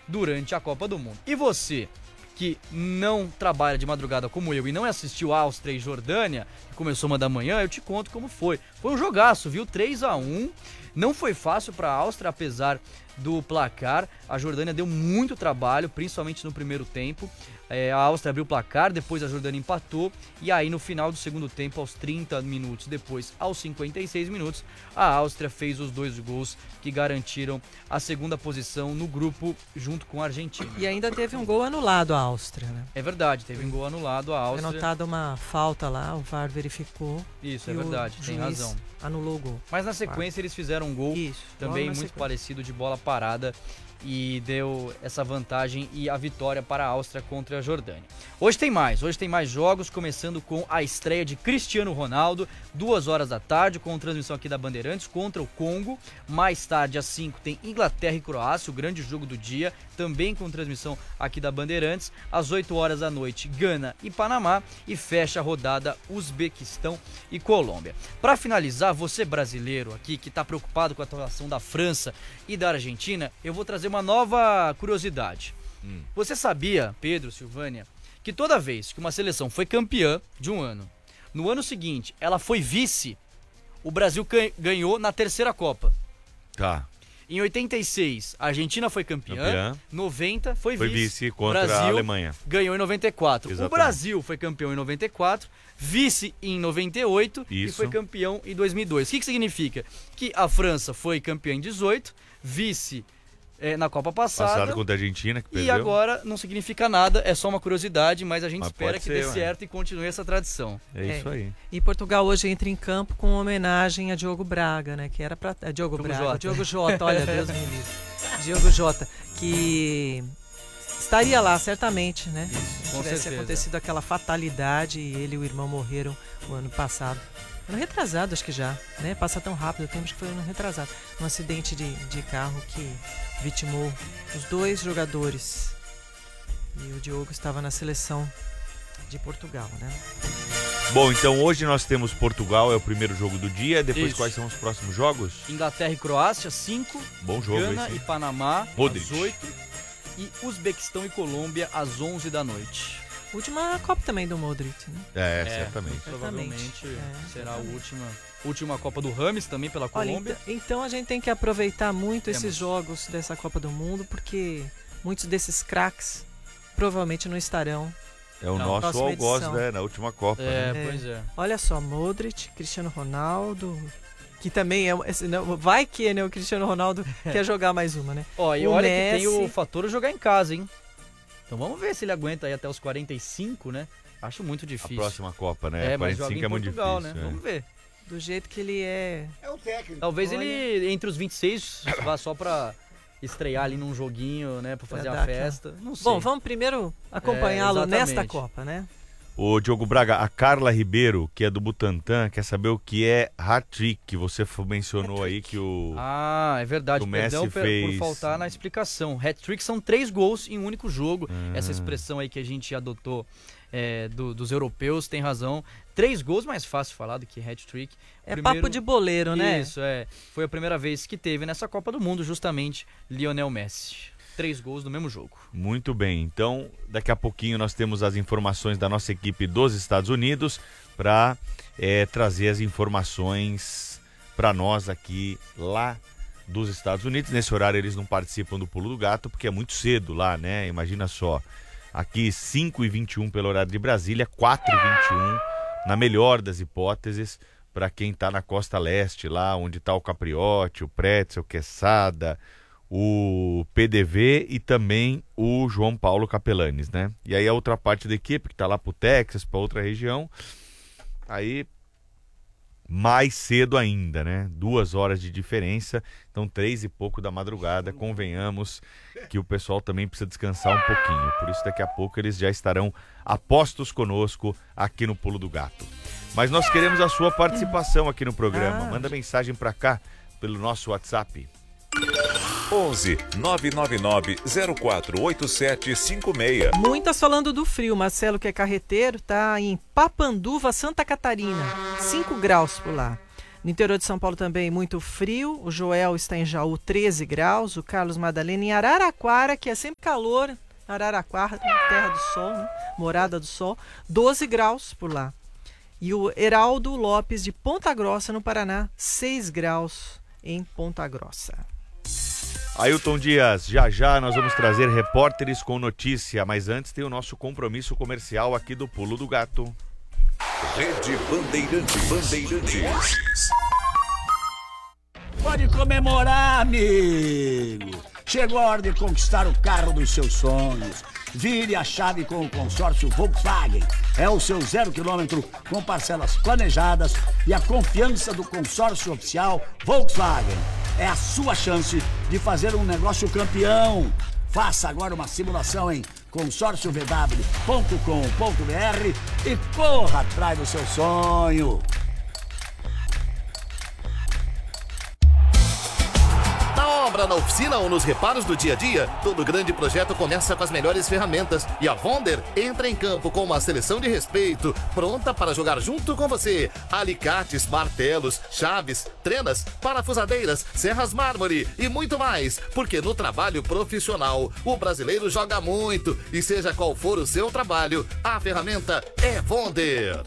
durante a Copa do Mundo. E você, que não trabalha de madrugada como eu e não assistiu Áustria e Jordânia, que começou 1 da manhã, eu te conto como foi. Foi um jogaço, viu? 3-1. Não foi fácil para a Áustria, apesar do placar. A Jordânia deu muito trabalho, principalmente no primeiro tempo. A Áustria abriu o placar, depois a Jordânia empatou, e aí no final do segundo tempo, aos 30 minutos, depois aos 56 minutos, a Áustria fez os 2 gols que garantiram a segunda posição no grupo junto com a Argentina. E ainda teve um gol anulado a Áustria, né? É verdade, teve um gol anulado a Áustria. Foi notada uma falta lá, o VAR verificou. Isso, é verdade, tem razão. Anulou o gol. Mas na sequência eles fizeram um gol também muito parecido de bola parada e deu essa vantagem e a vitória para a Áustria contra a Jordânia. Hoje tem mais jogos, começando com a estreia de Cristiano Ronaldo, 2h da tarde, com transmissão aqui da Bandeirantes contra o Congo. Mais tarde, às 5, tem Inglaterra e Croácia, o grande jogo do dia, também com transmissão aqui da Bandeirantes. Às 8h da noite, Gana e Panamá, e fecha a rodada Uzbequistão e Colômbia. Para finalizar, você brasileiro aqui que está preocupado com a atuação da França e da Argentina, eu vou trazer uma nova curiosidade. Você sabia, Pedro, Silvânia, que toda vez que uma seleção foi campeã de um ano, no ano seguinte ela foi vice, o Brasil ganhou na terceira Copa. Tá. Em 86, a Argentina foi campeã. 90 foi vice contra Brasil a Alemanha. Ganhou em 94. Exatamente. O Brasil foi campeão em 94, vice em 98 e Isso. foi campeão em 2002. O que significa? Que a França foi campeã em 18, vice na Copa passada contra a Argentina, que perdeu. E agora não significa nada, é só uma curiosidade, mas a gente espera que dê ser, certo e continue essa tradição. É isso aí. E Portugal hoje entra em campo com homenagem a Diogo Braga, né? Que era pra. Diogo Jota, olha, Deus me livre. Diogo Jota, que estaria lá certamente, né? Isso, se tivesse acontecido aquela fatalidade e ele e o irmão morreram o ano passado. Ano retrasado, acho que já, né? Passa tão rápido, temos que foi ano retrasado. Um acidente de carro que vitimou os 2 jogadores. E o Diogo estava na seleção de Portugal, né? Bom, então hoje nós temos Portugal, é o primeiro jogo do dia. Depois Isso. quais são os próximos jogos? Inglaterra e Croácia, 5. Bom jogo Gana esse. e Panamá, Modric. às 8. E Uzbequistão e Colômbia, às 11 da noite. Última Copa também do Modric, né? Certamente. Provavelmente será a última Copa do Rames também pela Colômbia. Olha, então a gente tem que aproveitar muito esses jogos dessa Copa do Mundo, porque muitos desses craques provavelmente não estarão. É o nosso algoz, né? Na última Copa. Pois é. Olha só, Modric, Cristiano Ronaldo, que também vai que, né, o Cristiano Ronaldo quer jogar mais uma, né? E olha Messi, que tem o fator jogar em casa, hein? Então vamos ver se ele aguenta aí até os 45, né? Acho muito difícil. A próxima Copa, né? 45 é muito Portugal, difícil. Né? Vamos ver. Do jeito que ele é. É o técnico. Talvez ele, entre os 26, vá só pra estrear ali num joguinho, né? Pra fazer a festa. Não sei. Bom, vamos primeiro acompanhá-lo nesta Copa, né? Ô Diogo Braga, a Carla Ribeiro, que é do Butantan, quer saber o que é hat-trick. Você mencionou aí que o... é verdade. O Messi por faltar na explicação. Hat-trick são 3 gols em um único jogo. Essa expressão aí que a gente adotou dos europeus, tem razão. 3 gols, mais fácil falar do que hat-trick. Papo de boleiro, né? Isso, foi a primeira vez que teve nessa Copa do Mundo, justamente, Lionel Messi. 3 gols no mesmo jogo. Muito bem, então daqui a pouquinho nós temos as informações da nossa equipe dos Estados Unidos para trazer as informações para nós aqui lá dos Estados Unidos. Nesse horário eles não participam do Pulo do Gato porque é muito cedo lá, né? Imagina só, aqui 5h21 pelo horário de Brasília, 4h21 na melhor das hipóteses para quem está na costa leste, lá onde está o Capriotti, o Pretzel, o Quesada, o PDV e também o João Paulo Capelanes, né? E aí a outra parte da equipe que tá lá pro Texas, para outra região, aí mais cedo ainda, né? 2 horas de diferença, então 3 e pouco da madrugada, convenhamos que o pessoal também precisa descansar um pouquinho, por isso daqui a pouco eles já estarão a postos conosco aqui no Pulo do Gato. Mas nós queremos a sua participação aqui no programa, manda mensagem para cá pelo nosso WhatsApp. 11 999 048756. Muitas falando do frio. Marcelo, que é carreteiro, tá em Papanduva, Santa Catarina. 5 graus por lá. No interior de São Paulo também muito frio. O Joel está em Jaú, 13 graus. O Carlos Madalena em Araraquara, que é sempre calor. Araraquara, terra do sol, né? Morada do sol. 12 graus por lá. E o Heraldo Lopes de Ponta Grossa, no Paraná, 6 graus em Ponta Grossa. Ailton Dias, já nós vamos trazer repórteres com notícia, mas antes tem o nosso compromisso comercial aqui do Pulo do Gato. Rede Bandeirantes. Pode comemorar, amigo! Chegou a hora de conquistar o carro dos seus sonhos. Vire a chave com o consórcio Volkswagen. É o seu 0 km com parcelas planejadas e a confiança do consórcio oficial Volkswagen. É a sua chance de fazer um negócio campeão. Faça agora uma simulação em consórciovw.com.br e corra atrás do seu sonho. Obra na oficina ou nos reparos do dia a dia, todo grande projeto começa com as melhores ferramentas e a Wonder entra em campo com uma seleção de respeito, pronta para jogar junto com você. Alicates, martelos, chaves, trenas, parafusadeiras, serras mármore e muito mais, porque no trabalho profissional o brasileiro joga muito e seja qual for o seu trabalho, a ferramenta é Wonder.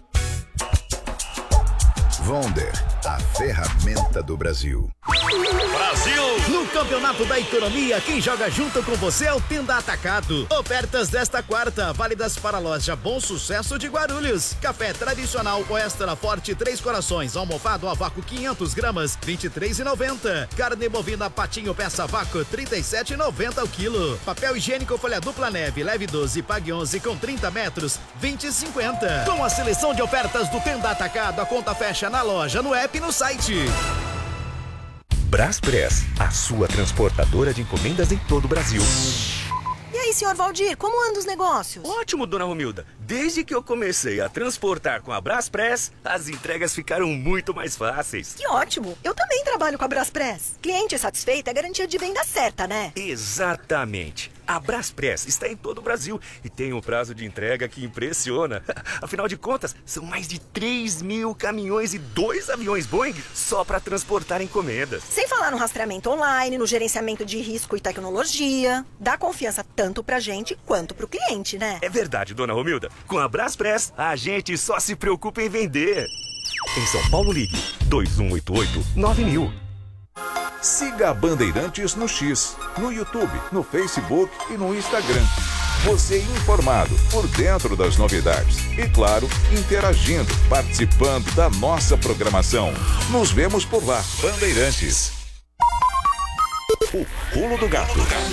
Wonder, a ferramenta do Brasil. Brasil! No Campeonato da Economia, quem joga junto com você é o Tenda Atacado. Ofertas desta quarta, válidas para a loja Bom Sucesso de Guarulhos. Café tradicional ou extra forte 3 corações, almofado a vácuo 500 gramas, R$ 23,90. Carne bovina patinho peça vácuo, R$ 37,90 o quilo. Papel higiênico folha dupla neve, leve 12, pague 11 com 30 metros, R$ 20,50. Com a seleção de ofertas do Tenda Atacado, a conta fecha na loja, no app e no site. Braspress, a sua transportadora de encomendas em todo o Brasil. E aí, senhor Valdir, como andam os negócios? Ótimo, dona Romilda. Desde que eu comecei a transportar com a Braspress, as entregas ficaram muito mais fáceis. Que ótimo! Eu também trabalho com a Braspress. Cliente satisfeito é garantia de venda certa, né? Exatamente. A Braspress está em todo o Brasil e tem um prazo de entrega que impressiona. Afinal de contas, são mais de 3.000 caminhões e 2 aviões Boeing só para transportar encomendas. Sem falar no rastreamento online, no gerenciamento de risco e tecnologia. Dá confiança tanto pra gente quanto pro cliente, né? É verdade, dona Romilda. Com a Braspress, a gente só se preocupa em vender. Em São Paulo, ligue 2188-9000. Siga a Bandeirantes no X, no YouTube, no Facebook e no Instagram. Você informado, por dentro das novidades. E claro, interagindo, participando da nossa programação. Nos vemos por lá. Bandeirantes. O Pulo do Gato.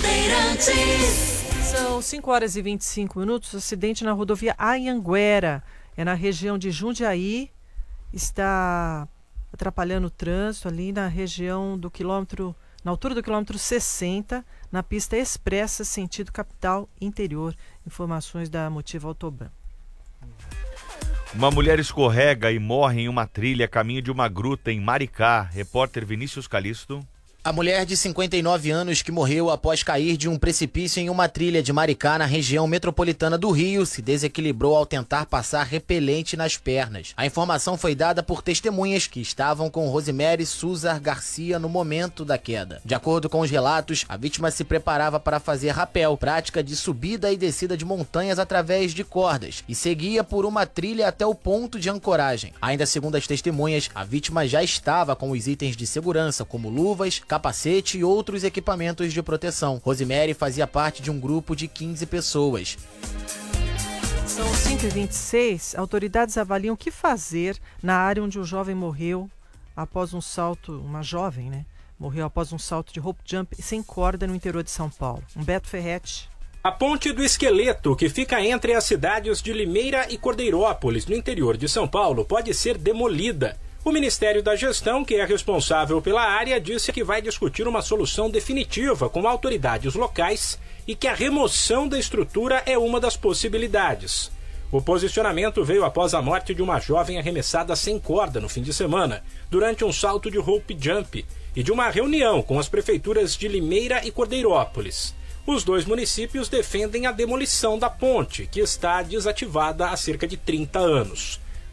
São 5 horas e 25 minutos. Acidente na rodovia Anhanguera. É na região de Jundiaí. Está atrapalhando o trânsito ali na região do quilômetro, na altura do quilômetro 60, na pista expressa sentido capital interior. Informações da Motiva Autoban. Uma mulher escorrega e morre em uma trilha a caminho de uma gruta em Maricá. Repórter Vinícius Calisto. A mulher de 59 anos que morreu após cair de um precipício em uma trilha de Maricá na região metropolitana do Rio se desequilibrou ao tentar passar repelente nas pernas. A informação foi dada por testemunhas que estavam com Rosemary Suzar Garcia no momento da queda. De acordo com os relatos, a vítima se preparava para fazer rapel, prática de subida e descida de montanhas através de cordas, e seguia por uma trilha até o ponto de ancoragem. Ainda segundo as testemunhas, a vítima já estava com os itens de segurança como luvas, capacete e outros equipamentos de proteção. Rosemary fazia parte de um grupo de 15 pessoas. São 5h26. Autoridades avaliam o que fazer na área onde o jovem morreu após um salto, uma jovem, né? Morreu após um salto de rope jump sem corda no interior de São Paulo. Humberto Ferretti. A Ponte do Esqueleto, que fica entre as cidades de Limeira e Cordeirópolis, no interior de São Paulo, pode ser demolida. O Ministério da Gestão, que é responsável pela área, disse que vai discutir uma solução definitiva com autoridades locais e que a remoção da estrutura é uma das possibilidades. O posicionamento veio após a morte de uma jovem arremessada sem corda no fim de semana, durante um salto de rope jump, e de uma reunião com as prefeituras de Limeira e Cordeirópolis. Os dois municípios defendem a demolição da ponte, que está desativada há cerca de 30 anos.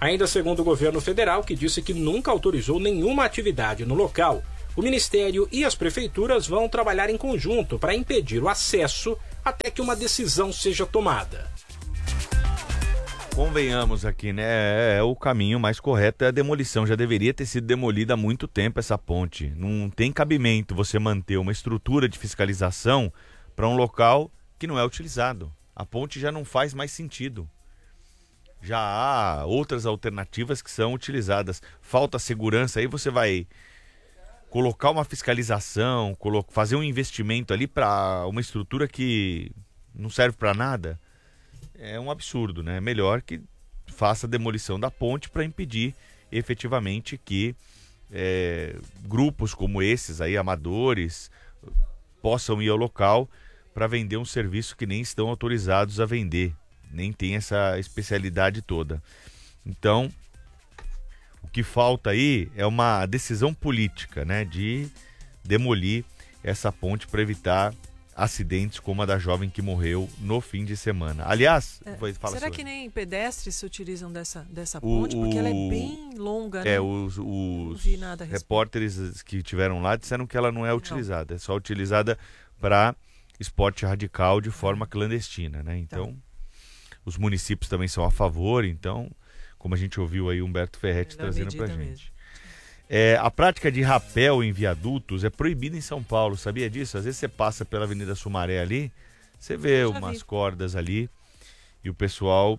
Ainda segundo o governo federal, que disse que nunca autorizou nenhuma atividade no local, o Ministério e as prefeituras vão trabalhar em conjunto para impedir o acesso até que uma decisão seja tomada. Convenhamos aqui, né? O caminho mais correto é a demolição. Já deveria ter sido demolida há muito tempo essa ponte. Não tem cabimento você manter uma estrutura de fiscalização para um local que não é utilizado. A ponte já não faz mais sentido. Já há outras alternativas que são utilizadas. Falta segurança, aí você vai colocar uma fiscalização, fazer um investimento ali para uma estrutura que não serve para nada. É um absurdo, né? Melhor que faça a demolição da ponte para impedir efetivamente que grupos como esses aí, amadores, possam ir ao local para vender um serviço que nem estão autorizados a vender, nem tem essa especialidade toda. Então, o que falta aí é uma decisão política, né, de demolir essa ponte para evitar acidentes como a da jovem que morreu no fim de semana. Aliás, será que nem pedestres se utilizam dessa ponte? Porque ela é bem longa, né? Os repórteres que tiveram lá disseram que ela não é utilizada, é só utilizada para esporte radical de forma clandestina, né? Então, os municípios também são a favor, então, como a gente ouviu aí Humberto Ferretti trazendo pra gente. A prática de rapel em viadutos é proibida em São Paulo, sabia disso? Às vezes você passa pela Avenida Sumaré ali, você vê umas cordas ali e o pessoal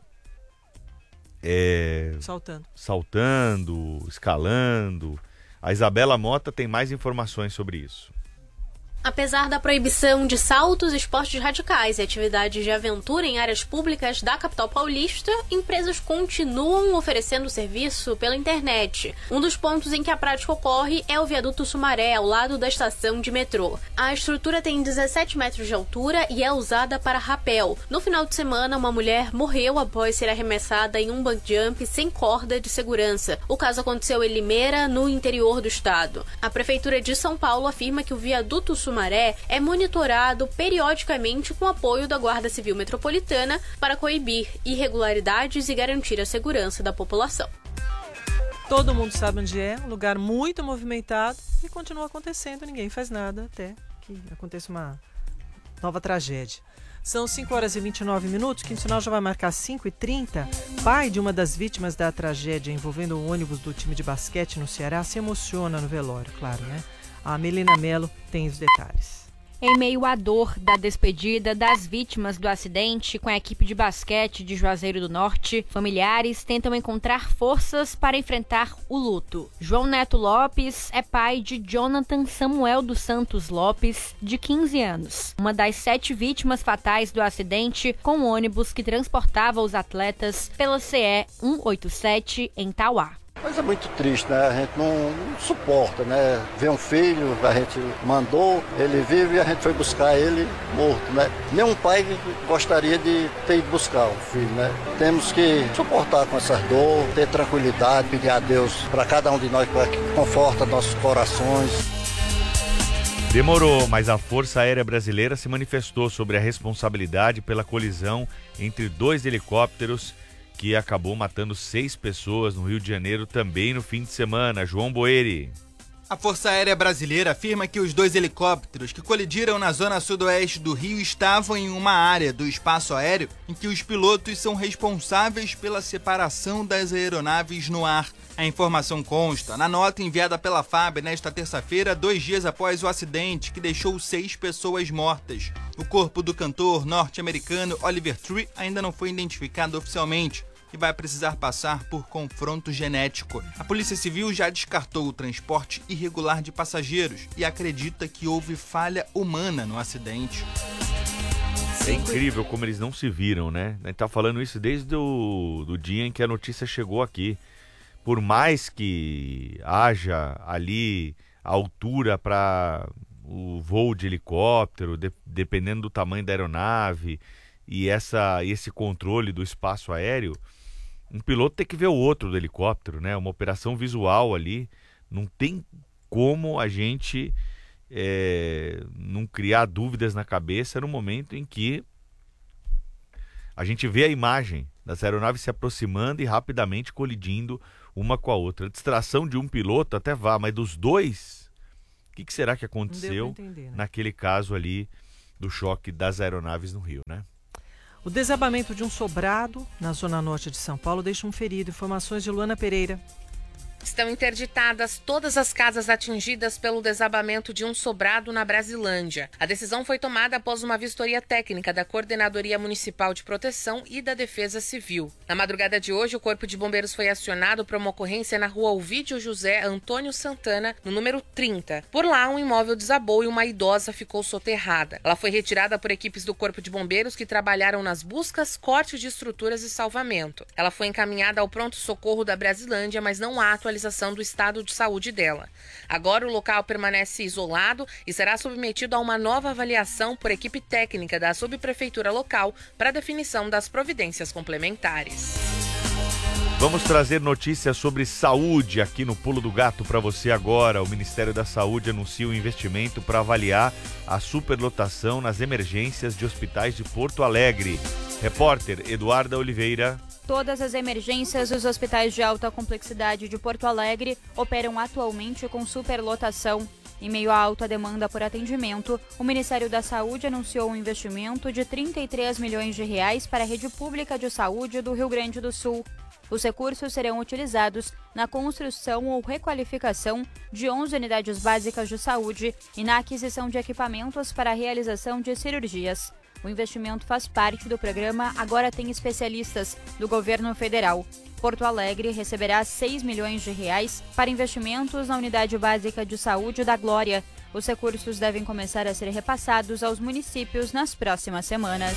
saltando, escalando. A Isabela Mota tem mais informações sobre isso. Apesar da proibição de saltos, esportes radicais e atividades de aventura em áreas públicas da capital paulista, empresas continuam oferecendo serviço pela internet. Um dos pontos em que a prática ocorre é o viaduto Sumaré, ao lado da estação de metrô. A estrutura tem 17 metros de altura e é usada para rapel. No final de semana, uma mulher morreu após ser arremessada em um bungee jump sem corda de segurança. O caso aconteceu em Limeira, no interior do estado. A Prefeitura de São Paulo afirma que o viaduto Sumaré é monitorado periodicamente com apoio da Guarda Civil Metropolitana para coibir irregularidades e garantir a segurança da população. Todo mundo sabe onde é, um lugar muito movimentado e continua acontecendo, ninguém faz nada até que aconteça uma nova tragédia. São 5h29, Quinto Sinal já vai marcar 5h30. Pai de uma das vítimas da tragédia envolvendo o ônibus do time de basquete no Ceará se emociona no velório, claro, né? A Melina Mello tem os detalhes. Em meio à dor da despedida das vítimas do acidente com a equipe de basquete de Juazeiro do Norte, familiares tentam encontrar forças para enfrentar o luto. João Neto Lopes é pai de Jonathan Samuel dos Santos Lopes, de 15 anos, uma das 7 vítimas fatais do acidente com o ônibus que transportava os atletas pela CE 187 em Tauá. Mas é muito triste, né? A gente não suporta, né? Ver um filho, a gente mandou, ele vive e a gente foi buscar ele morto, né? Nenhum pai gostaria de ter ido buscar o filho, né? Temos que suportar com essa dor, ter tranquilidade, pedir a Deus para cada um de nós para que conforta nossos corações. Demorou, mas a Força Aérea Brasileira se manifestou sobre a responsabilidade pela colisão entre 2 helicópteros que acabou matando 6 pessoas no Rio de Janeiro também no fim de semana. João Boeri. A Força Aérea Brasileira afirma que os 2 helicópteros que colidiram na zona sudoeste do Rio estavam em uma área do espaço aéreo em que os pilotos são responsáveis pela separação das aeronaves no ar. A informação consta na nota enviada pela FAB nesta terça-feira, 2 dias após o acidente que deixou 6 pessoas mortas. O corpo do cantor norte-americano Oliver Tree ainda não foi identificado oficialmente e vai precisar passar por confronto genético. A Polícia Civil já descartou o transporte irregular de passageiros e acredita que houve falha humana no acidente. É incrível como eles não se viram, né? A gente tá falando isso desde o dia em que a notícia chegou aqui. Por mais que haja ali a altura para o voo de helicóptero, dependendo do tamanho da aeronave e esse controle do espaço aéreo, um piloto tem que ver o outro do helicóptero, né? Uma operação visual ali. Não tem como a gente não criar dúvidas na cabeça no momento em que a gente vê a imagem das aeronaves se aproximando e rapidamente colidindo uma com a outra. A distração de um piloto até vá, mas dos dois, o que será que aconteceu naquele caso ali do choque das aeronaves no Rio, né? O desabamento de um sobrado na zona norte de São Paulo deixa um ferido. Informações de Luana Pereira. Estão interditadas todas as casas atingidas pelo desabamento de um sobrado na Brasilândia. A decisão foi tomada após uma vistoria técnica da Coordenadoria Municipal de Proteção e da Defesa Civil. Na madrugada de hoje, o Corpo de Bombeiros foi acionado para uma ocorrência na rua Ovídio José Antônio Santana, no número 30. Por lá, um imóvel desabou e uma idosa ficou soterrada. Ela foi retirada por equipes do Corpo de Bombeiros que trabalharam nas buscas, cortes de estruturas e salvamento. Ela foi encaminhada ao pronto-socorro da Brasilândia, mas não há atualização do estado de saúde dela. Agora o local permanece isolado e será submetido a uma nova avaliação por equipe técnica da subprefeitura local para definição das providências complementares. Vamos trazer notícias sobre saúde aqui no Pulo do Gato para você agora. O Ministério da Saúde anuncia um investimento para avaliar a superlotação nas emergências de hospitais de Porto Alegre. Repórter Eduarda Oliveira. Todas as emergências dos hospitais de alta complexidade de Porto Alegre operam atualmente com superlotação. Em meio à alta demanda por atendimento, o Ministério da Saúde anunciou um investimento de R$ 33 milhões para a rede pública de saúde do Rio Grande do Sul. Os recursos serão utilizados na construção ou requalificação de 11 unidades básicas de saúde e na aquisição de equipamentos para a realização de cirurgias. O investimento faz parte do programa Agora Tem Especialistas, do governo federal. Porto Alegre receberá R$ 6 milhões para investimentos na unidade básica de saúde da Glória. Os recursos devem começar a ser repassados aos municípios nas próximas semanas.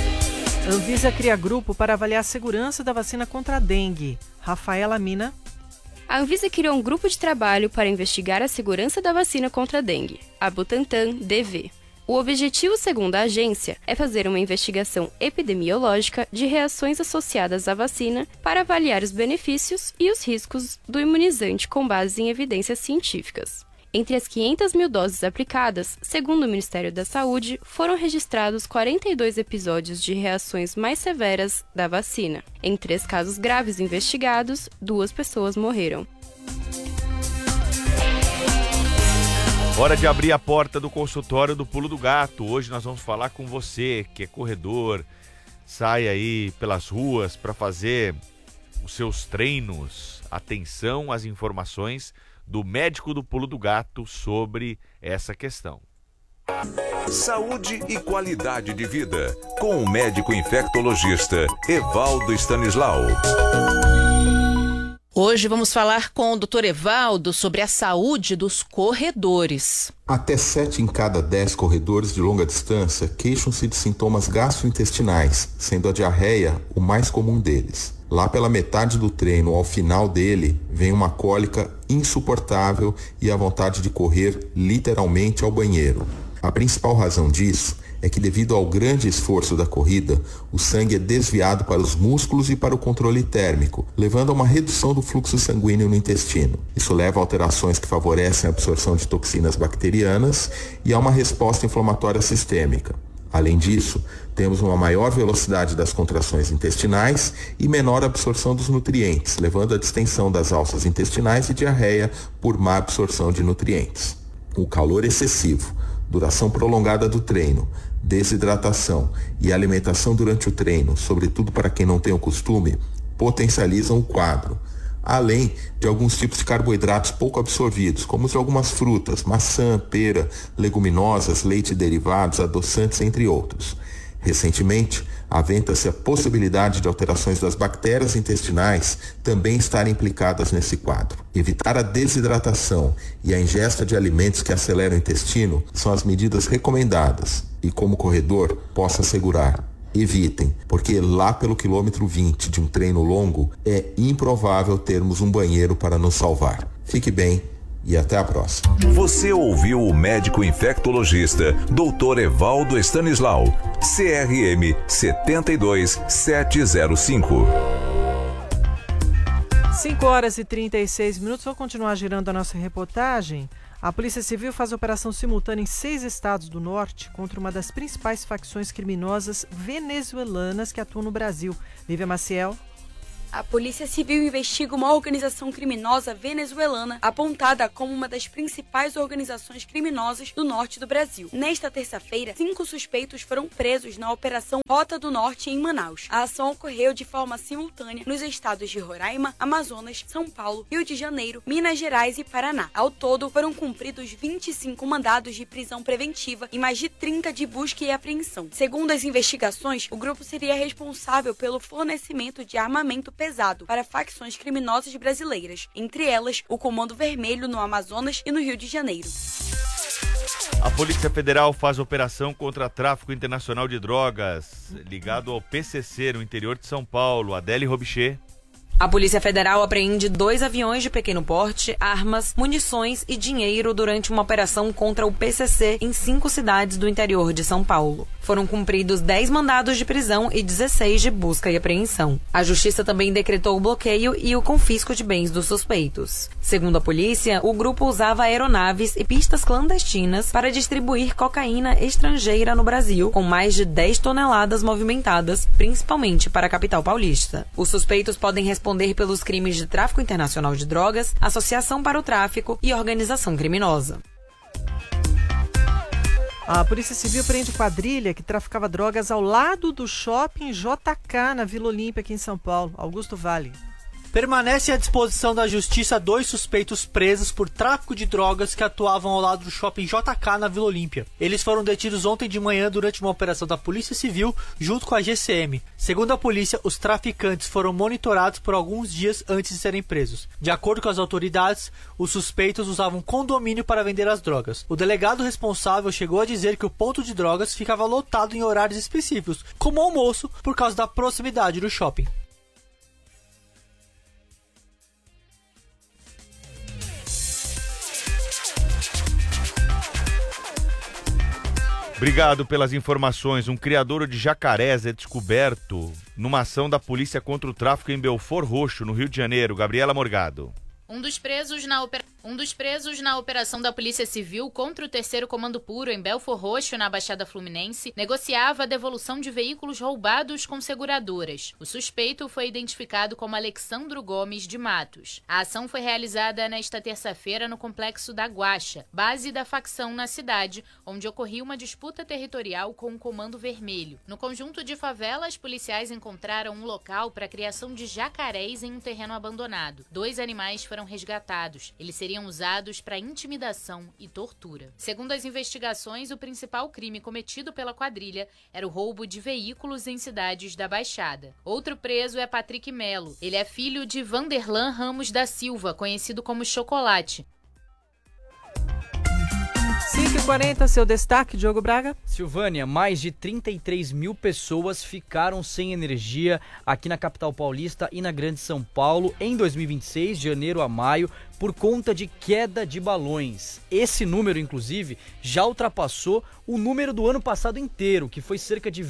Anvisa cria grupo para avaliar a segurança da vacina contra a dengue. Rafaela Mina. A Anvisa criou um grupo de trabalho para investigar a segurança da vacina contra a dengue, a Butantan DV. O objetivo, segundo a agência, é fazer uma investigação epidemiológica de reações associadas à vacina para avaliar os benefícios e os riscos do imunizante com base em evidências científicas. Entre as 500 mil doses aplicadas, segundo o Ministério da Saúde, foram registrados 42 episódios de reações mais severas da vacina. Em 3 casos graves investigados, 2 pessoas morreram. Hora de abrir a porta do consultório do Pulo do Gato. Hoje nós vamos falar com você que é corredor, sai aí pelas ruas para fazer os seus treinos. Atenção às informações do médico do Pulo do Gato sobre essa questão. Saúde e qualidade de vida, com o médico infectologista Evaldo Stanislau. Hoje vamos falar com o Dr. Evaldo sobre a saúde dos corredores. Até 7 em cada 10 corredores de longa distância queixam-se de sintomas gastrointestinais, sendo a diarreia o mais comum deles. Lá pela metade do treino, ao final dele, vem uma cólica insuportável e a vontade de correr literalmente ao banheiro. A principal razão disso é que, devido ao grande esforço da corrida, o sangue é desviado para os músculos e para o controle térmico, levando a uma redução do fluxo sanguíneo no intestino. Isso leva a alterações que favorecem a absorção de toxinas bacterianas e a uma resposta inflamatória sistêmica. Além disso, temos uma maior velocidade das contrações intestinais e menor absorção dos nutrientes, levando à distensão das alças intestinais e diarreia por má absorção de nutrientes. O calor excessivo, duração prolongada do treino, desidratação e alimentação durante o treino, sobretudo para quem não tem o costume, potencializam o quadro, além de alguns tipos de carboidratos pouco absorvidos, como os de algumas frutas, maçã, pera, leguminosas, leite e derivados, adoçantes, entre outros. Recentemente, aventa-se a possibilidade de alterações das bactérias intestinais também estarem implicadas nesse quadro. Evitar a desidratação e a ingesta de alimentos que aceleram o intestino são as medidas recomendadas e, como corredor, posso assegurar, evitem, porque lá pelo quilômetro 20 de um treino longo é improvável termos um banheiro para nos salvar. Fique bem e até a próxima. Você ouviu o médico infectologista Dr. Evaldo Stanislau, CRM 72705. 5h36. Vamos continuar girando a nossa reportagem. A Polícia Civil faz operação simultânea em 6 estados do norte contra uma das principais facções criminosas venezuelanas que atuam no Brasil. Lívia Maciel. A Polícia Civil investiga uma organização criminosa venezuelana apontada como uma das principais organizações criminosas do norte do Brasil. Nesta terça-feira, 5 suspeitos foram presos na Operação Rota do Norte em Manaus. A ação ocorreu de forma simultânea nos estados de Roraima, Amazonas, São Paulo, Rio de Janeiro, Minas Gerais e Paraná. Ao todo, foram cumpridos 25 mandados de prisão preventiva e mais de 30 de busca e apreensão. Segundo as investigações, o grupo seria responsável pelo fornecimento de armamento pesado para facções criminosas brasileiras, entre elas o Comando Vermelho no Amazonas e no Rio de Janeiro. A Polícia Federal faz operação contra tráfico internacional de drogas, ligado ao PCC no interior de São Paulo. Adele Robichê. A Polícia Federal apreende 2 aviões de pequeno porte, armas, munições e dinheiro durante uma operação contra o PCC em 5 cidades do interior de São Paulo. Foram cumpridos 10 mandados de prisão e 16 de busca e apreensão. A Justiça também decretou o bloqueio e o confisco de bens dos suspeitos. Segundo a polícia, o grupo usava aeronaves e pistas clandestinas para distribuir cocaína estrangeira no Brasil, com mais de 10 toneladas movimentadas, principalmente para a capital paulista. Os suspeitos podem responder pelos crimes de tráfico internacional de drogas, associação para o tráfico e organização criminosa. A Polícia Civil prende quadrilha que traficava drogas ao lado do shopping JK, na Vila Olímpia, aqui em São Paulo. Augusto Vale. Permanece à disposição da Justiça 2 suspeitos presos por tráfico de drogas que atuavam ao lado do shopping JK na Vila Olímpia. Eles foram detidos ontem de manhã durante uma operação da Polícia Civil junto com a GCM. Segundo a polícia, os traficantes foram monitorados por alguns dias antes de serem presos. De acordo com as autoridades, os suspeitos usavam condomínio para vender as drogas. O delegado responsável chegou a dizer que o ponto de drogas ficava lotado em horários específicos, como almoço, por causa da proximidade do shopping. Obrigado pelas informações. Um criadouro de jacarés é descoberto numa ação da polícia contra o tráfico em Belford Roxo, no Rio de Janeiro. Gabriela Morgado. Um dos presos na operação da Polícia Civil contra o 3º Comando Puro em Belford Roxo, na Baixada Fluminense, negociava a devolução de veículos roubados com seguradoras. O suspeito foi identificado como Alexandro Gomes de Matos. A ação foi realizada nesta terça-feira no Complexo da Guaxa, base da facção na cidade, onde ocorria uma disputa territorial com o Comando Vermelho. No conjunto de favelas, policiais encontraram um local para a criação de jacarés em um terreno abandonado. 2 animais foram resgatados. Eles seriam usados para intimidação e tortura. Segundo as investigações, o principal crime cometido pela quadrilha era o roubo de veículos em cidades da Baixada. Outro preso é Patrick Melo. Ele é filho de Vanderlan Ramos da Silva, conhecido como Chocolate. 5h40, seu destaque, Diogo Braga. Silvânia, mais de 33 mil pessoas ficaram sem energia aqui na capital paulista e na Grande São Paulo em 2026, de janeiro a maio, por conta de queda de balões. Esse número, inclusive, já ultrapassou o número do ano passado inteiro, que foi cerca de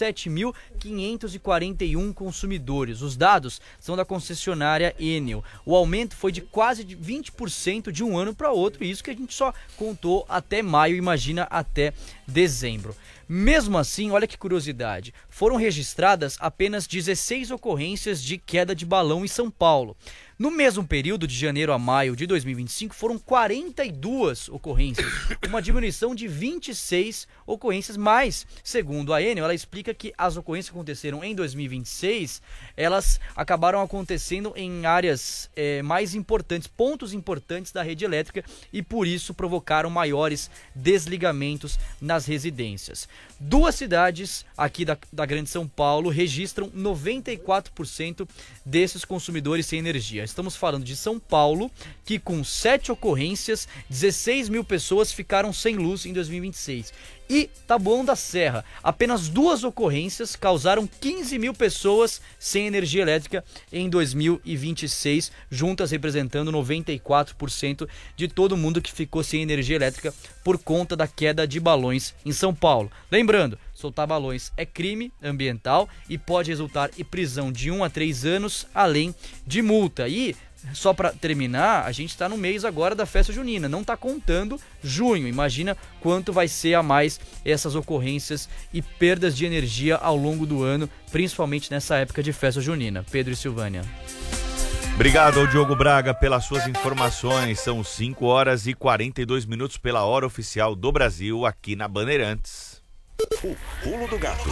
27.541 consumidores. Os dados são da concessionária Enel. O aumento foi de quase 20% de um ano para outro, e isso que a gente só contou até maio, imagina até dezembro. Mesmo assim, olha que curiosidade, foram registradas apenas 16 ocorrências de queda de balão em São Paulo. No mesmo período, de janeiro a maio de 2025, foram 42 ocorrências, uma diminuição de 26 ocorrências, mas, segundo a Enel, ela explica que as ocorrências que aconteceram em 2026, elas acabaram acontecendo em áreas mais importantes, pontos importantes da rede elétrica, e por isso provocaram maiores desligamentos nas residências. 2 cidades aqui da Grande São Paulo registram 94% desses consumidores sem energia. Estamos falando de São Paulo, que com 7 ocorrências, 16 mil pessoas ficaram sem luz em 2026. E Taboão da Serra, apenas 2 ocorrências causaram 15 mil pessoas sem energia elétrica em 2026, juntas representando 94% de todo mundo que ficou sem energia elétrica por conta da queda de balões em São Paulo. Lembrando, soltar balões é crime ambiental e pode resultar em prisão de 1 a 3 anos, além de multa. E só para terminar, a gente está no mês agora da festa junina, não está contando junho. Imagina quanto vai ser a mais essas ocorrências e perdas de energia ao longo do ano, principalmente nessa época de festa junina. Pedro e Silvânia. Obrigado ao Diogo Braga pelas suas informações. São 5 horas e 42 minutos pela hora oficial do Brasil aqui na Bandeirantes. O Pulo do Gato.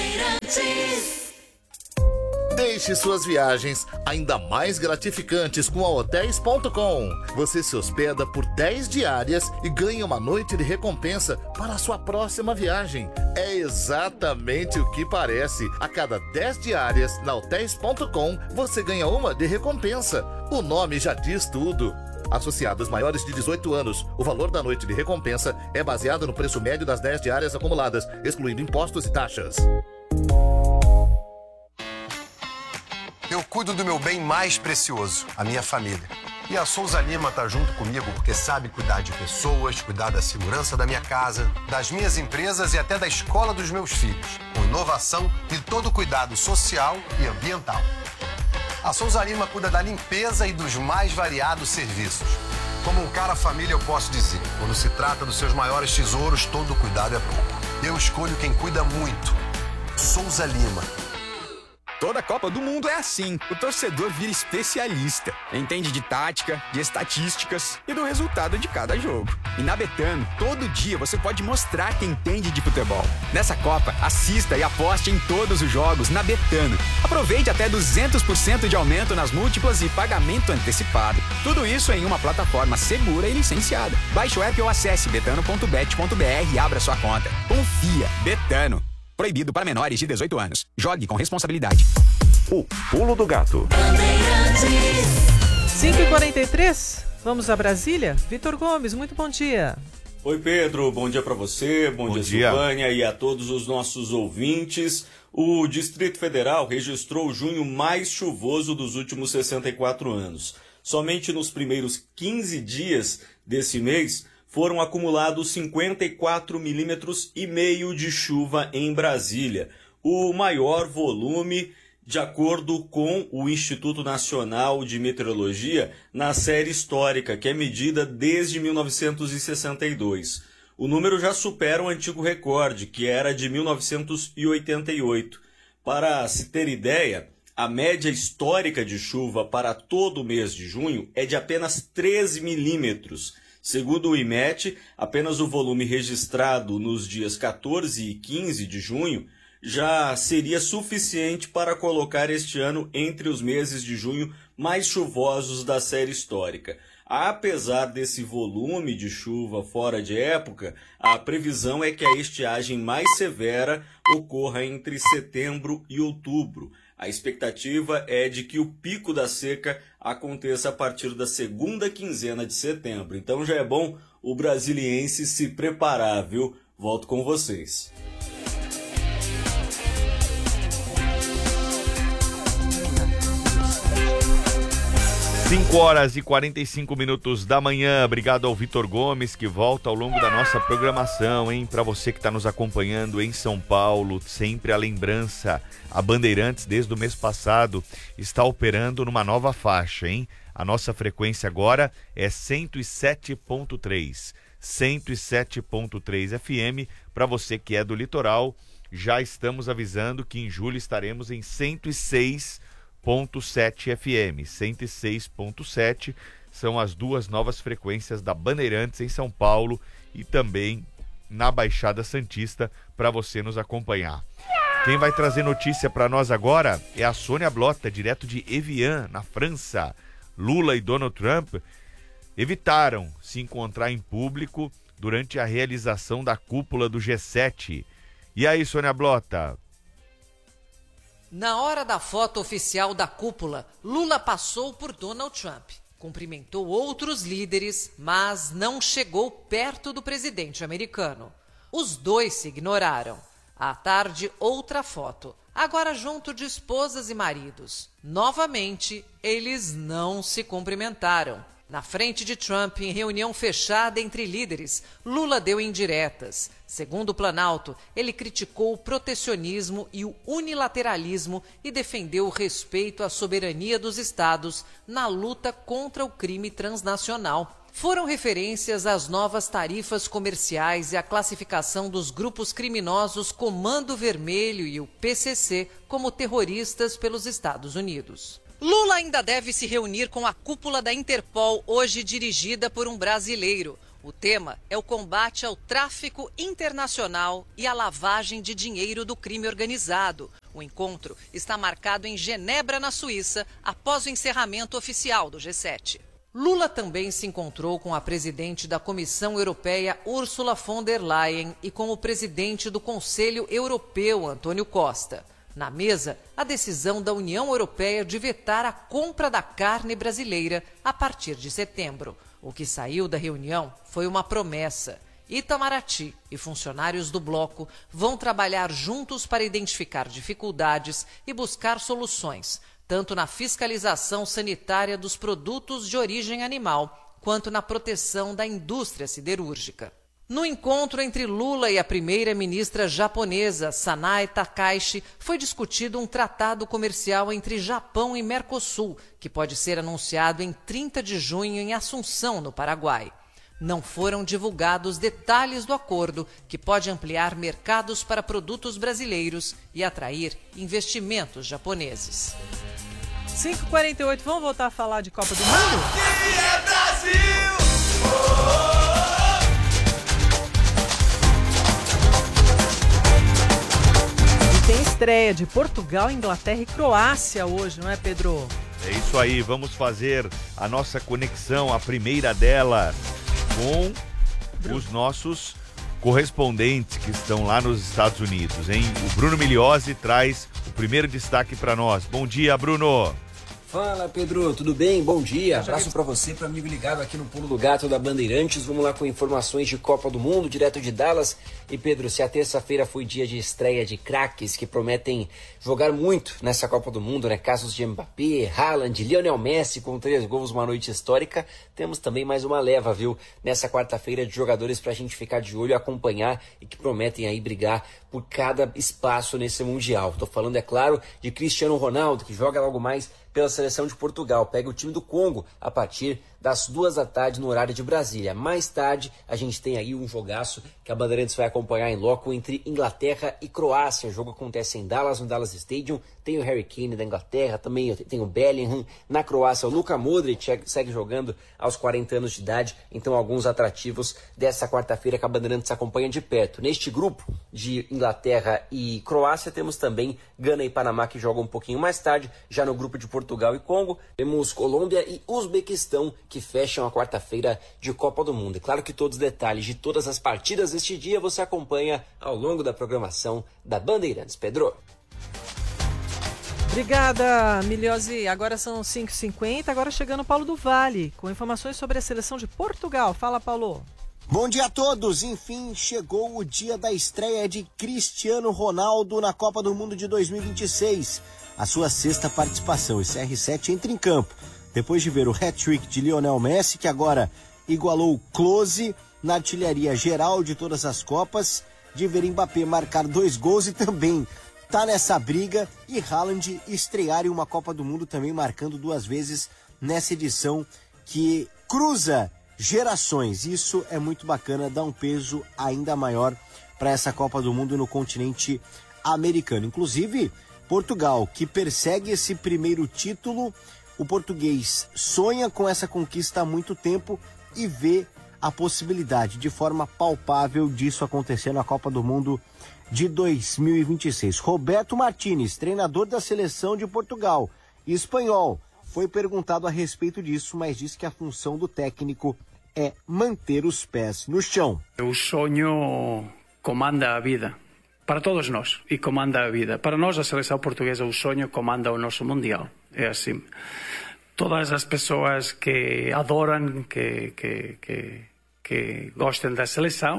Deixe suas viagens ainda mais gratificantes com a Hotéis.com. Você se hospeda por 10 diárias e ganha uma noite de recompensa para a sua próxima viagem. É exatamente o que parece. A cada 10 diárias na Hotéis.com, você ganha uma de recompensa. O nome já diz tudo. Associados maiores de 18 anos, o valor da noite de recompensa é baseado no preço médio das 10 diárias acumuladas, excluindo impostos e taxas. Eu cuido do meu bem mais precioso, a minha família. E a Souza Lima tá junto comigo porque sabe cuidar de pessoas, cuidar da segurança da minha casa, das minhas empresas e até da escola dos meus filhos, com inovação e todo cuidado social e ambiental. A Souza Lima cuida da limpeza e dos mais variados serviços. Como um cara família, eu posso dizer, quando se trata dos seus maiores tesouros, todo cuidado é bom. Eu escolho quem cuida muito. Souza Lima. Toda Copa do Mundo é assim. O torcedor vira especialista. Entende de tática, de estatísticas e do resultado de cada jogo. E na Betano, todo dia você pode mostrar quem entende de futebol. Nessa Copa, assista e aposte em todos os jogos na Betano. Aproveite até 200% de aumento nas múltiplas e pagamento antecipado. Tudo isso em uma plataforma segura e licenciada. Baixe o app ou acesse betano.bet.br e abra sua conta. Confia. Betano. Proibido para menores de 18 anos. Jogue com responsabilidade. O Pulo do Gato. 5h43, vamos a Brasília? Vitor Gomes, muito bom dia. Oi Pedro, bom dia para você, bom dia Silvânia e a todos os nossos ouvintes. O Distrito Federal registrou o junho mais chuvoso dos últimos 64 anos. Somente nos primeiros 15 dias desse mês foram acumulados 54,5 milímetros de chuva em Brasília, o maior volume, de acordo com o Instituto Nacional de Meteorologia, na série histórica, que é medida desde 1962. O número já supera o antigo recorde, que era de 1988. Para se ter ideia, a média histórica de chuva para todo o mês de junho é de apenas 13 milímetros. Segundo o IMET, apenas o volume registrado nos dias 14 e 15 de junho já seria suficiente para colocar este ano entre os meses de junho mais chuvosos da série histórica. Apesar desse volume de chuva fora de época, a previsão é que a estiagem mais severa ocorra entre setembro e outubro. A expectativa é de que o pico da seca aconteça a partir da segunda quinzena de setembro. Então já é bom o brasiliense se preparar, viu? Volto com vocês. 5 horas e 45 minutos da manhã. Obrigado ao Vitor Gomes, que volta ao longo da nossa programação, hein? Para você que está nos acompanhando em São Paulo, sempre a lembrança, a Bandeirantes, desde o mês passado, está operando numa nova faixa, hein? A nossa frequência agora é 107.3. 107.3 FM. Para você que é do litoral, já estamos avisando que em julho estaremos em 106.7 FM. 106.7 são as duas novas frequências da Bandeirantes em São Paulo e também na Baixada Santista, para você nos acompanhar. Quem vai trazer notícia para nós agora é a Sônia Blota, direto de Evian, na França. Lula e Donald Trump evitaram se encontrar em público durante a realização da cúpula do G7. E aí, Sônia Blota? Na hora da foto oficial da cúpula, Lula passou por Donald Trump. Cumprimentou outros líderes, mas não chegou perto do presidente americano. Os dois se ignoraram. À tarde, outra foto. Agora junto de esposas e maridos. Novamente, eles não se cumprimentaram. Na frente de Trump, em reunião fechada entre líderes, Lula deu indiretas. Segundo o Planalto, ele criticou o protecionismo e o unilateralismo e defendeu o respeito à soberania dos estados na luta contra o crime transnacional. Foram referências às novas tarifas comerciais e à classificação dos grupos criminosos Comando Vermelho e o PCC como terroristas pelos Estados Unidos. Lula ainda deve se reunir com a cúpula da Interpol, hoje dirigida por um brasileiro. O tema é o combate ao tráfico internacional e à lavagem de dinheiro do crime organizado. O encontro está marcado em Genebra, na Suíça, após o encerramento oficial do G7. Lula também se encontrou com a presidente da Comissão Europeia, Ursula von der Leyen, e com o presidente do Conselho Europeu, Antônio Costa. Na mesa, a decisão da União Europeia de vetar a compra da carne brasileira a partir de setembro. O que saiu da reunião foi uma promessa. Itamaraty e funcionários do bloco vão trabalhar juntos para identificar dificuldades e buscar soluções, tanto na fiscalização sanitária dos produtos de origem animal, quanto na proteção da indústria siderúrgica. No encontro entre Lula e a primeira-ministra japonesa, Sanae Takaichi, foi discutido um tratado comercial entre Japão e Mercosul, que pode ser anunciado em 30 de junho em Assunção, no Paraguai. Não foram divulgados detalhes do acordo, que pode ampliar mercados para produtos brasileiros e atrair investimentos japoneses. 5h48, vamos voltar a falar de Copa do Mundo? Aqui é Brasil! Tem estreia de Portugal, Inglaterra e Croácia hoje, não é, Pedro? É isso aí, vamos fazer a nossa conexão, a primeira dela, com os nossos correspondentes que estão lá nos Estados Unidos, hein? O Bruno Migliosi traz o primeiro destaque para nós. Bom dia, Bruno! Fala, Pedro, tudo bem? Bom dia, abraço pra você, pro amigo ligado aqui no Pulo do Gato da Bandeirantes. Vamos lá com informações de Copa do Mundo, direto de Dallas. E Pedro, se a terça-feira foi dia de estreia de craques que prometem jogar muito nessa Copa do Mundo, né? Casos de Mbappé, Haaland, Lionel Messi com 3 gols, uma noite histórica. Temos também mais uma leva, viu? Nessa quarta-feira de jogadores pra gente ficar de olho e acompanhar e que prometem aí brigar por cada espaço nesse Mundial. Tô falando, é claro, de Cristiano Ronaldo, que joga logo mais pela seleção de Portugal. Pega o time do Congo a partir das 2 da tarde no horário de Brasília. Mais tarde, a gente tem aí um jogaço que a Bandeirantes vai acompanhar em loco entre Inglaterra e Croácia. O jogo acontece em Dallas, no Dallas Stadium. Tem o Harry Kane da Inglaterra, também tem o Bellingham. Na Croácia, o Luka Modric segue jogando aos 40 anos de idade. Então, alguns atrativos dessa quarta-feira que a Bandeirantes acompanha de perto. Neste grupo de Inglaterra e Croácia, temos também Gana e Panamá, que jogam um pouquinho mais tarde. Já no grupo de Portugal e Congo, temos Colômbia e Uzbequistão, que fecham a quarta-feira de Copa do Mundo. E claro que todos os detalhes de todas as partidas deste dia você acompanha ao longo da programação da Bandeirantes. Pedro. Obrigada, Migliosi. Agora são 5h50, agora chegando o Paulo do Vale, com informações sobre a seleção de Portugal. Fala, Paulo. Bom dia a todos! Enfim, chegou o dia da estreia de Cristiano Ronaldo na Copa do Mundo de 2026. A sua 6ª participação, e CR7 entra em campo. Depois de ver o hat-trick de Lionel Messi, que agora igualou o Klose na artilharia geral de todas as Copas, de ver Mbappé marcar 2 gols e também tá nessa briga, e Haaland estrear em uma Copa do Mundo também marcando 2 vezes nessa edição que cruza gerações. Isso é muito bacana, dá um peso ainda maior para essa Copa do Mundo no continente americano. Inclusive, Portugal, que persegue esse primeiro título, o português sonha com essa conquista há muito tempo e vê a possibilidade de forma palpável disso acontecer na Copa do Mundo de 2026. Roberto Martínez, treinador da seleção de Portugal e espanhol, foi perguntado a respeito disso, mas disse que a função do técnico é manter os pés no chão. O sonho comanda a vida. Para todos nós, e comanda a vida. Para nós, a seleção portuguesa, o sonho comanda o nosso Mundial. É assim. Todas as pessoas que adoram, que gostem da seleção,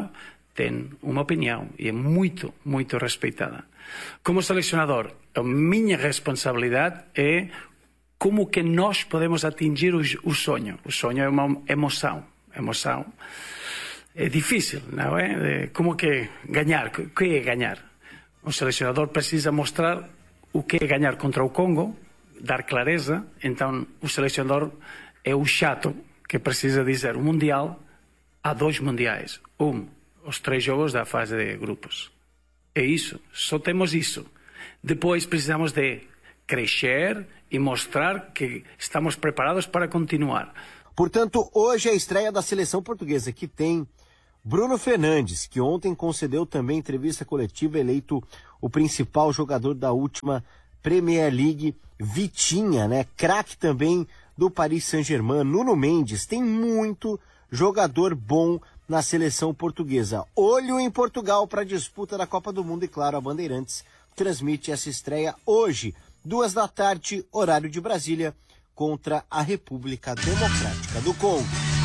tem uma opinião e é muito, muito respeitada. Como selecionador, a minha responsabilidade é como que nós podemos atingir o sonho. O sonho é uma emoção. Emoção é difícil, não é? Como que ganhar? O que é ganhar? O selecionador precisa mostrar o que é ganhar contra o Congo, dar clareza. Então, o selecionador é o chato que precisa dizer: o Mundial, há 2 mundiais. Os 3 jogos da fase de grupos. É isso, só temos isso. Depois precisamos de crescer e mostrar que estamos preparados para continuar. Portanto, hoje é a estreia da seleção portuguesa, que tem Bruno Fernandes, que ontem concedeu também entrevista coletiva, eleito o principal jogador da última Premier League. Vitinha, né? Craque também do Paris Saint-Germain. Nuno Mendes, tem muito jogador bom na seleção portuguesa. Olho em Portugal para a disputa da Copa do Mundo e, claro, a Bandeirantes transmite essa estreia hoje, 14h, horário de Brasília, contra a República Democrática do Congo.